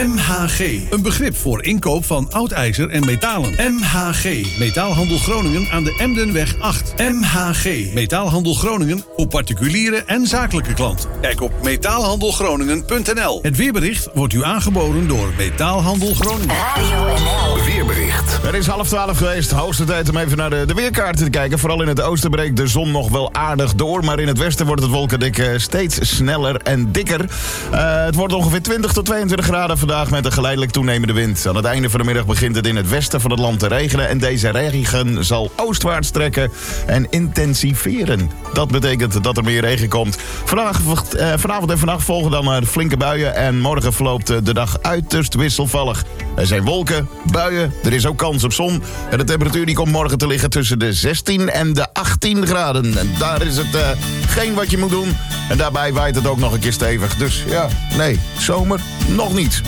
MHG, een begrip voor inkoop van oud ijzer en metalen. MHG, Metaalhandel Groningen aan de Emdenweg 8. MHG, Metaalhandel Groningen voor particuliere en zakelijke klanten. Kijk op metaalhandelgroningen.nl. Het weerbericht wordt u aangeboden door Metaalhandel Groningen. Radio NL. Weerbericht. Het is 11:30 geweest. Hoogste tijd om even naar de weerkaarten te kijken. Vooral in het oosten breekt de zon nog wel aardig door. Maar in het westen wordt het wolkendek steeds sneller en dikker. Het wordt ongeveer 20 tot 22 graden vandaag met een geleidelijk toenemende wind. Aan het einde van de middag begint het in het westen van het land te regenen. En deze regen zal oostwaarts trekken en intensiveren. Dat betekent dat er meer regen komt. Vanavond en vannacht volgen dan flinke buien. En morgen verloopt de dag uiterst wisselvallig. Er zijn wolken, buien, er is ook kans op zon. En de temperatuur die komt morgen te liggen tussen de 16 en de 18 graden. En daar is het geen wat je moet doen. En daarbij waait het ook nog een keer stevig. Dus ja, nee, zomer nog niet.